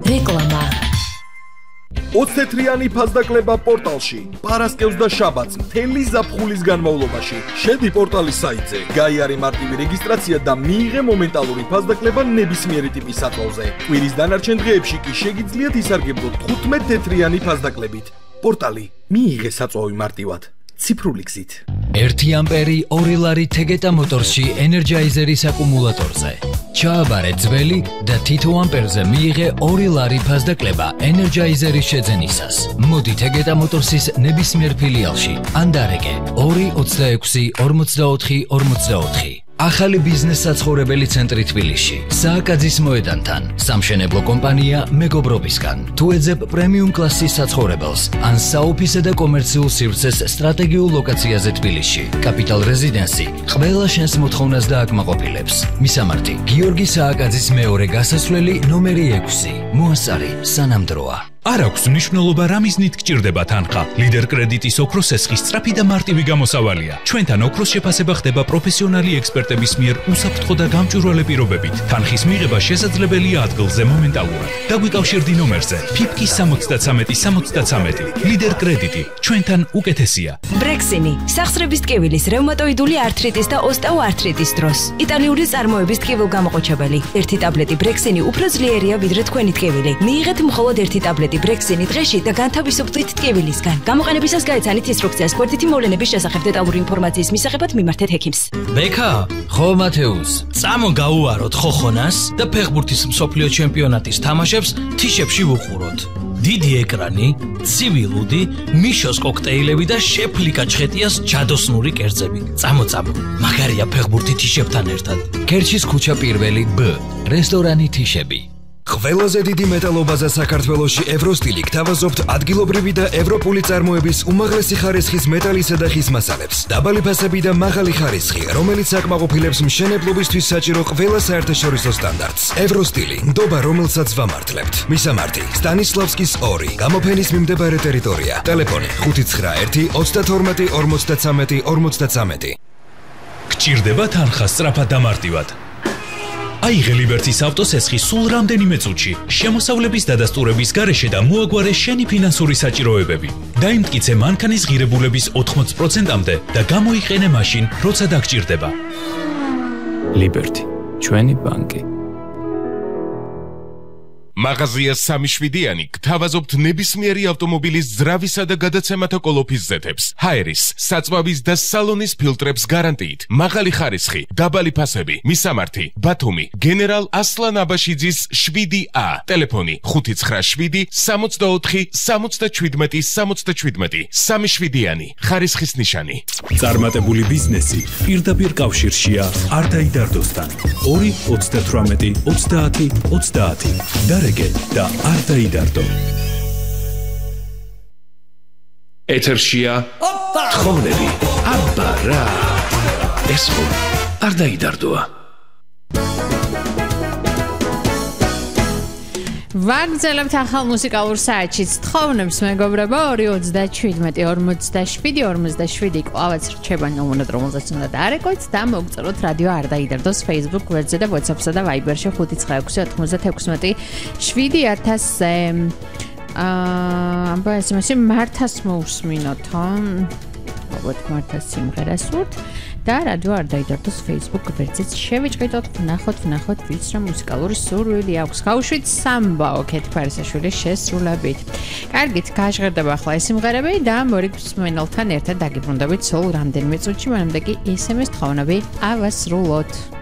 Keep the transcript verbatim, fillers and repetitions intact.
რეკლამა ოცდათრიანი ფასდაკლება პორტალში პარასკევს და შაბათს მთელი ზაფხულის განმავლობაში შედი პორტალის საიტზე გაიარე მარტივი რეგისტრაცია და მიიღე მომენტალური ფასდაკლება ნებისმიერი ტიპის საწოლზე კვირის დანარჩენ დღეებში კი შეგიძლიათ ისარგებლოთ თხუთმეტ-თეთრიანი ფასდაკლებით პორტალი მიიღე საწვავი მარტივად ციფრული გზით ერთი ამპერი ორი ლარი თეგეტა მოტორში ენერჯაიზერის აკუმულატორზე ჩააბარე ძველი და თითო ამპერზე მიიღე ორი ლარი ფასდაკლება ენერჯაიზერის შეძენისას მოდი თეგეტა მოტორსის ნებისმიერ ფილიალში ან დარეკე ორი ოცდაექვსი ორმოცდაოთხი ორმოცდაოთხი ახალი ბიზნეს საცხოვრებელი ცენტრი თბილისში სააკაძის მოედანთან სამშენებლო კომპანია მეგობრობისგან თუ ეძებ პრემიუმ კლასის საცხოვრებელს ან საოფისე და კომერციულ სივრცეს სტრატეგიულ ლოკაციაზე თბილისში კაპიტალ რეზიდენსი ყველა შენს მოთხოვნას დააკმაყოფილებს მისამართი გიორგი სააკაძის მეორე გასასვლელი ნომერი ექვსი მოასარი სანამდროა არ აქვს მნიშვნელობა რა მიზნით გჭირდება თანხა. ლიდერ კრედიტის ოქროს ესხის სწრაფი და მარტივი გამოსავალია. ჩვენთან ოქროს შეფასება ხდება პროფესიონალი ექსპერტების მიერ უსაფრთხო და გამჭვირვალე პირობებით. თანხის მიღება შესაძლებელია ადგილზე მომენტალურად. დაგვიკავშირდი ნომერზე ფიფკი სამოცდათრამეტი სამოცდათრამეტი. ლიდერ კრედიტი ჩვენთან უკეთესია. ბრექსინი სახსრების ტკივილის რევმატოიდული ართრიტის და ოსტეოართრიტის დროს. იტალიური წარმოების ტკივილგამოყოჩებელი. ერთი ტაბლეტი ბრექსინი უფრო ძლიერია ვიდრე თქვენი ტკივილი. მიიღეთ მხოლოდ ერთი ტაბლეტი ბრექსინი დღეში და განთავისუფლდით ტკივილისგან. გამოყენებისას გაეცანით ინსტრუქციას გვერდითი მოვლენების შესახებ დეტალური ინფორმაციის მისაღებად მიმართეთ ექიმს. ბექა, ხო მათეუს, წამო გაუვაროთ ხოხონას და ფეხბურთის მსოფლიო ჩემპიონატის თამაშებს თიშებში ვუყუროთ. დიდი ეკრანი, ცივი ლუდი, მიშოს კოქტეილები და შეფლი კაჩხეტიას ჯადოსნური კერძები. წამო წამო, მაგარია ფეხბურთი თიშებთან ერთად. კერჩის ქუჩა პირველი ბ, რესტორანი თიშები. ყველაზე დიდი მეტალობაზა საქართველოში ევროსტილი გთავაზობთ ადგილობრივი და ევროპული წარმოების უმაღლესი ხარისხის მეტალისა და ხის მასალებს. დაბალი ფასები და მაღალი ხარისხი, რომელიც აკმაყოფილებს მშენებლობისთვის საჭირო ყველა საერთაშორისო სტანდარტს. ევროსტილი, ნდობა რომელსაც ვამართლებთ. მისამართი, სტანისლავსკის ორი, გამოფენის მიმდებარე ტერიტორია. ტელეფონი ხუთი ცხრა ერთი ოცდათორმეტი ორმოცდათრამეტი ორმოცდათრამეტი. გჭირდება თანხა სწრაფად და მარტივად. აიღე ლიბერტის ავტოსესხი სულ რამდენიმე წუთში შემოსავლების დადასტურების გარეშე და მოაგვარე შენი ფინანსური საჭიროებები. დაიმტკიცე მანქანის ღირებულების ოთხმოცი პროცენტამდე და გამოიყენე მაშინ, როცა დაგჭირდება. ლიბერტი, ჩვენი ბანკი. მაღაზია სამი შვიდიანი გთავაზობთ ნებისმიერი ავტომობილის ძრავისა და გადაცემათა კოლოფის ზეთებს, ჰაერის, საწვავის და სალონის ფილტრებს გარანტიით, მაღალი ხარისხი, დაბალი ფასები, მისამართი, ბათუმი, გენერალ ასლან აბაშიძის შვიდი ა, ტელეფონი ხუთი ცხრა შვიდი სამოცდაოთხი სამოცდაჩვიდმეტი სამოცდაჩვიდმეტი, სამი შვიდიანი, ხარისხის ნიშანი. წარმატებული ბიზნესი პირდაპირ კავშირშია არ დაიდარდოსთან. ორი ოცდათრამეტი ოცდაათი ოცდაათი. და არ დაიდარდო. ეთერშია თხოვნები. აბა რა. ეს ხო არ დაიდარდოა. ვაგრძელებთ ახალ მუსიკალურ საათშიც თხოვნებს მეგობრებო ორი ოცდაჩვიდმეტი ორმოცდაშვიდი ორმოცდაშვიდი კვლავაც რჩება ნომრად რომელზეც უნდა დაარეკოთ და მოგწეროთ რადიო არ დაიდარდოს Facebook გვერდზე და WhatsApp-სა და Viber-ში ხუთი ცხრა ექვსი ოთხმოცდათექვსმეტი შვიდი ათასზე აა აბა ეს მართას მოусმინოთ ალბათ მართას სიმღერას ვურთ და რადიო არ დაიდარდოს Facebook გვერდზეც შევიჭრიდოთ ვნახოთ ვნახოთ ვის რა მუსიკალური სურვილი აქვს გავუშვით სამბაო კეთფარისაშვილის შესრულებით. კარგით, გაჟღერდება ახლა ეს სიმღერები და მორიგმენელთან ერთად დაგიბრუნდებით სულ რამდენიმე წუთში, მანამდე კი ეს ემ ეს თხოვნები ავასრულოთ.